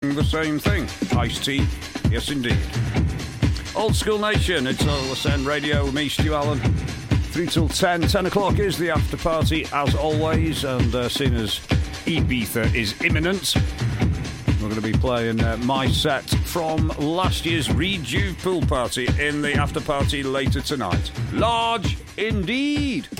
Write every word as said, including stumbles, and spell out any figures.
doing the same thing. Iced tea, yes indeed. Old School Nation, it's L S N Radio with me, Stu Allen. Through till ten. ten o'clock is the after party, as always, and uh, seeing as Ibiza is imminent, we're going to be playing uh, my set from last year's Rejuve pool party in the after party later tonight. Large indeed.